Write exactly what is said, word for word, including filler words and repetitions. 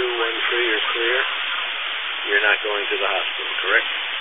two one three are clear. You're not going to the hospital, correct?